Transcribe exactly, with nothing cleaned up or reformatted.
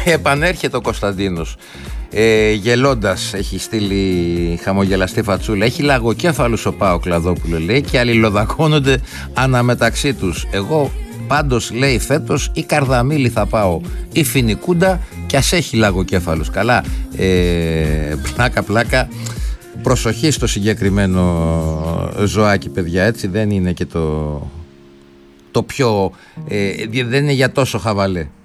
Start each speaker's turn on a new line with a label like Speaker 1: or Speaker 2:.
Speaker 1: επανέρχεται ο Κωνσταντίνος. Ε, γελώντας, έχει στείλει χαμογελαστή φατσούλα. Έχει λαγοκέφαλους ο ΠΑΟΚ, Κλαδόπουλο, λέει, και αλληλοδακώνονται αναμεταξύ τους. Εγώ πάντως, λέει, φέτος ή Καρδαμίλη θα πάω ή Φινικούντα, και ας έχει λαγοκέφαλους. Καλά, ε, πλάκα πλάκα. Προσοχή στο συγκεκριμένο ζωάκι, παιδιά, έτσι δεν είναι και το, το πιο ε, δεν είναι για τόσο χαβαλέ.